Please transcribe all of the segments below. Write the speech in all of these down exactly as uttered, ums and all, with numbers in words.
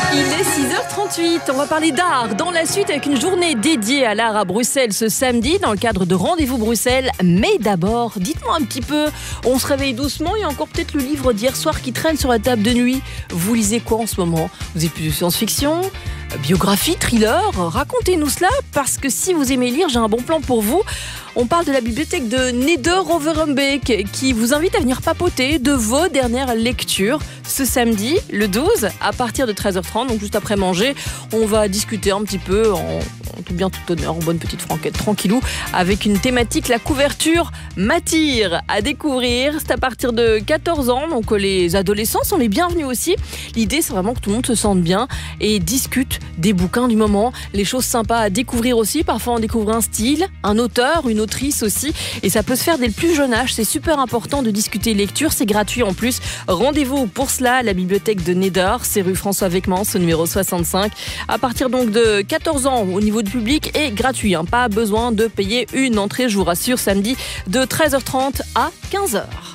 Il est six heures trente-huit, on va parler d'art dans la suite avec une journée dédiée à l'art à Bruxelles ce samedi dans le cadre de Rendez-vous Bruxelles. Mais d'abord, dites-moi un petit peu, on se réveille doucement, il y a encore peut-être le livre d'hier soir qui traîne sur la table de nuit. Vous lisez quoi en ce moment? Vous êtes plus de science-fiction, biographie, thriller? Racontez-nous cela parce que si vous aimez lire, j'ai un bon plan pour vous. On parle de la bibliothèque de Neder-Overembeek qui vous invite à venir papoter de vos dernières lectures ce samedi, le douze, à partir de treize heures trente, donc juste après manger. On va discuter un petit peu en, en tout bien, tout honneur, en bonne petite franquette, tranquillou, avec une thématique, la couverture m'attire à découvrir. C'est à partir de quatorze ans, donc les adolescents sont les bienvenus aussi. L'idée, c'est vraiment que tout le monde se sente bien et discute des bouquins du moment, les choses sympas à découvrir aussi. Parfois, on découvre un style, un auteur, une autrice aussi, et ça peut se faire dès le plus jeune âge. C'est super important de discuter lecture, c'est gratuit en plus. Rendez-vous pour cela à la bibliothèque de Neder, c'est rue François Weckmans, au numéro soixante-cinq. À partir donc de quatorze ans au niveau du public et gratuit, hein. Pas besoin de payer une entrée, je vous rassure, samedi de treize heures trente à quinze heures.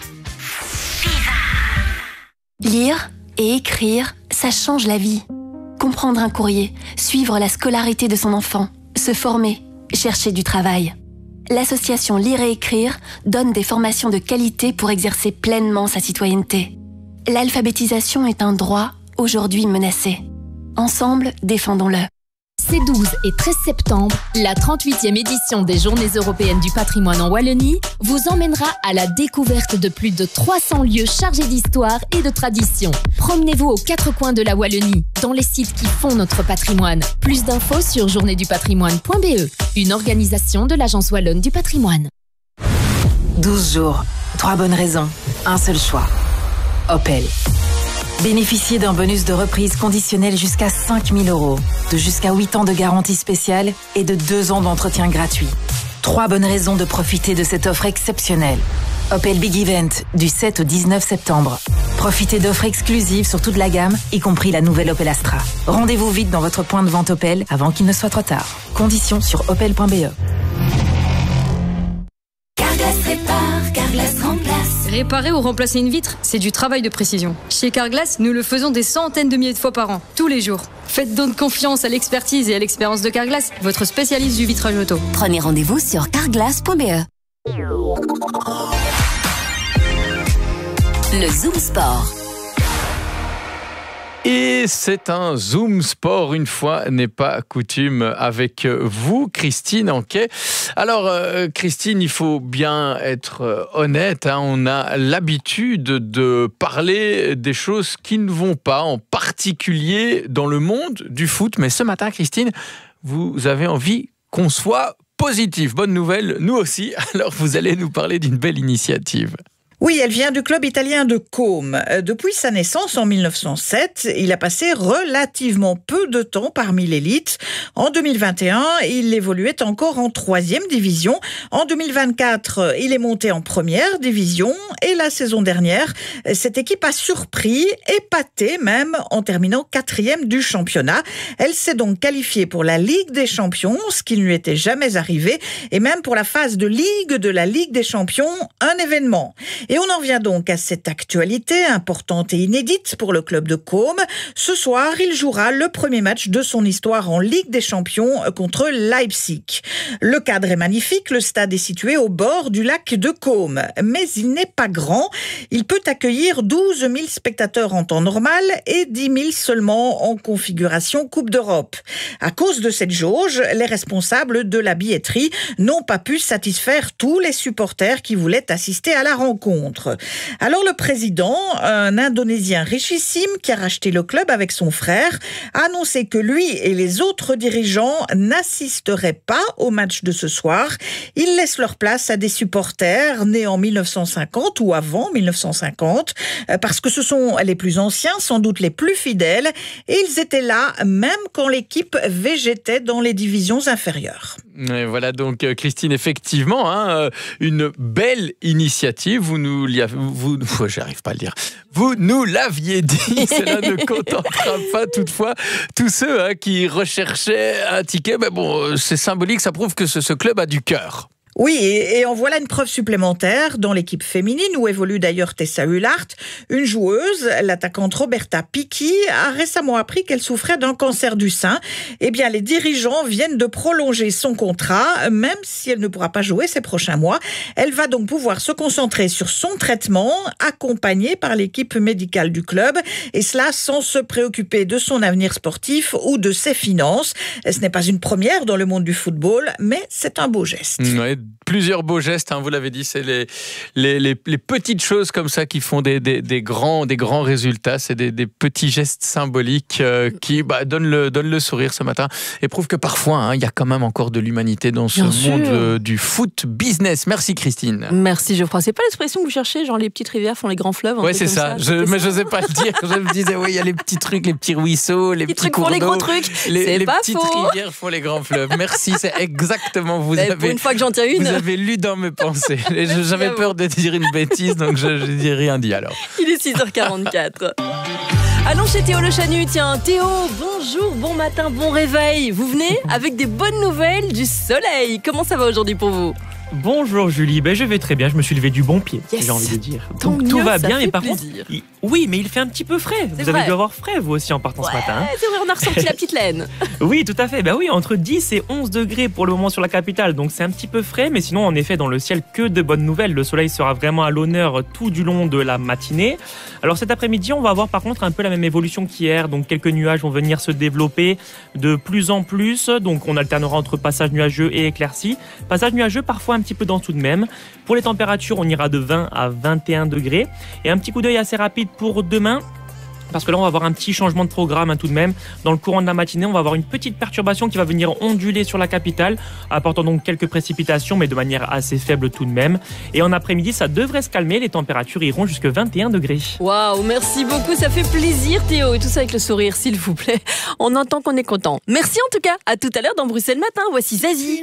Lire et écrire, ça change la vie. Comprendre un courrier, suivre la scolarité de son enfant, se former, chercher du travail. L'association Lire et Écrire donne des formations de qualité pour exercer pleinement sa citoyenneté. L'alphabétisation est un droit, aujourd'hui menacé. Ensemble, défendons-le. Ces douze et treize septembre, la trente-huitième édition des Journées européennes du patrimoine en Wallonie vous emmènera à la découverte de plus de trois cents lieux chargés d'histoire et de tradition. Promenez-vous aux quatre coins de la Wallonie, dans les sites qui font notre patrimoine. Plus d'infos sur journée du patrimoine point b e, une organisation de l'Agence Wallonne du patrimoine. douze jours, trois bonnes raisons, un seul choix. Opel. Bénéficiez d'un bonus de reprise conditionnel jusqu'à cinq mille euros, de jusqu'à huit ans de garantie spéciale et de deux ans d'entretien gratuit. Trois bonnes raisons de profiter de cette offre exceptionnelle. Opel Big Event, du sept au dix-neuf septembre. Profitez d'offres exclusives sur toute la gamme, y compris la nouvelle Opel Astra. Rendez-vous vite dans votre point de vente Opel avant qu'il ne soit trop tard. Conditions sur opel point b e. Carglass répare, Carglass remplace. Réparer ou remplacer une vitre, c'est du travail de précision. Chez Carglass, nous le faisons des centaines de milliers de fois par an, tous les jours. Faites donc confiance à l'expertise et à l'expérience de Carglass, votre spécialiste du vitrage auto. Prenez rendez-vous sur carglass point b e. Le Zoom Sport. Et c'est un Zoom Sport, une fois n'est pas coutume, avec vous, Christine Anquet. Alors, euh, Christine, il faut bien être honnête, hein, on a l'habitude de parler des choses qui ne vont pas, en particulier dans le monde du foot. Mais ce matin, Christine, vous avez envie qu'on soit positif. Bonne nouvelle, nous aussi. Alors, vous allez nous parler d'une belle initiative. Oui, elle vient du club italien de Côme. Depuis sa naissance en mille neuf cent sept, il a passé relativement peu de temps parmi l'élite. En deux mille vingt et un, il évoluait encore en troisième division. En deux mille vingt-quatre, il est monté en première division. Et la saison dernière, cette équipe a surpris, épaté même, en terminant quatrième du championnat. Elle s'est donc qualifiée pour la Ligue des Champions, ce qui ne lui était jamais arrivé, et même pour la phase de Ligue de la Ligue des Champions, un événement. Et on en vient donc à cette actualité importante et inédite pour le club de Côme. Ce soir, il jouera le premier match de son histoire en Ligue des Champions contre Leipzig. Le cadre est magnifique, le stade est situé au bord du lac de Côme. Mais il n'est pas grand. Il peut accueillir douze mille spectateurs en temps normal et dix mille seulement en configuration Coupe d'Europe. À cause de cette jauge, les responsables de la billetterie n'ont pas pu satisfaire tous les supporters qui voulaient assister à la rencontre. Alors le président, un Indonésien richissime qui a racheté le club avec son frère, a annoncé que lui et les autres dirigeants n'assisteraient pas au match de ce soir. Ils laissent leur place à des supporters nés en mille neuf cent cinquante ou avant mille neuf cent cinquante, parce que ce sont les plus anciens, sans doute les plus fidèles, et ils étaient là même quand l'équipe végétait dans les divisions inférieures. Et voilà donc Christine, effectivement, hein, une belle initiative. Vous nous vous, vous j'arrive pas à le dire. Vous nous l'aviez dit. Cela ne contentera pas toutefois tous ceux hein, qui recherchaient un ticket. Mais bon, c'est symbolique, ça prouve que ce, ce club a du cœur. Oui, et, et en voilà une preuve supplémentaire dans l'équipe féminine où évolue d'ailleurs Tessa Hullart. Une joueuse, l'attaquante Roberta Pichi, a récemment appris qu'elle souffrait d'un cancer du sein. Eh bien, les dirigeants viennent de prolonger son contrat, même si elle ne pourra pas jouer ces prochains mois. Elle va donc pouvoir se concentrer sur son traitement, accompagnée par l'équipe médicale du club, et cela sans se préoccuper de son avenir sportif ou de ses finances. Ce n'est pas une première dans le monde du football, mais c'est un beau geste. Ouais, plusieurs beaux gestes, hein, vous l'avez dit, c'est les, les, les, les petites choses comme ça qui font des, des, des, grands, des grands résultats, c'est des, des petits gestes symboliques euh, qui bah, donnent, le, donnent le sourire ce matin et prouvent que parfois, hein, il y a quand même encore de l'humanité dans ce Bien monde sûr. euh, du foot business. Merci Christine. Merci Geoffroy. C'est pas l'expression que vous cherchez, genre les petites rivières font les grands fleuves. Oui, c'est ça. ça. Je, mais je n'osais pas le dire. Je me disais, oui, il y a les petits trucs, les petits ruisseaux, les, les petits trucs cours font les d'eau, gros trucs. Les, c'est les pas petites faux. rivières font les grands fleuves. Merci, c'est exactement. Vous Mais avez, pour une fois que j'en tiens une. Vous avez lu dans mes pensées. Et je, j'avais peur de dire une bêtise, donc je n'ai rien dit alors. Il est six heures quarante-quatre. Allons chez Théo Le Chanu. Tiens, Théo, bonjour, bon matin, bon réveil. Vous venez avec des bonnes nouvelles du soleil. Comment ça va aujourd'hui pour vous ? Bonjour Julie, ben, je vais très bien, je me suis levé du bon pied, yes. j'ai envie de dire. Tant Donc mieux, tout va ça bien, fait mais par plaisir. contre, il... oui, mais il fait un petit peu frais. C'est vous vrai. avez dû avoir frais vous aussi en partant ouais, ce matin. Hein. C'est vrai, on a ressorti la petite laine. Oui, tout à fait. Ben oui, entre dix et onze degrés pour le moment sur la capitale, donc c'est un petit peu frais, mais sinon en effet dans le ciel que de bonnes nouvelles. Le soleil sera vraiment à l'honneur tout du long de la matinée. Alors cet après-midi, on va avoir par contre un peu la même évolution qu'hier, donc quelques nuages vont venir se développer de plus en plus, donc on alternera entre passage nuageux et éclaircies. Passage nuageux parfois un petit peu dans tout de même. Pour les températures, on ira de vingt à vingt et un degrés. Et un petit coup d'œil assez rapide pour demain. Parce que là, on va avoir un petit changement de programme hein, tout de même. Dans le courant de la matinée, on va avoir une petite perturbation qui va venir onduler sur la capitale, apportant donc quelques précipitations, mais de manière assez faible tout de même. Et en après-midi, ça devrait se calmer. Les températures iront jusqu'à vingt et un degrés. Waouh, merci beaucoup, ça fait plaisir Théo. Et tout ça avec le sourire, s'il vous plaît. On entend qu'on est content. Merci en tout cas. À tout à l'heure dans Bruxelles Matin. Voici Zazie.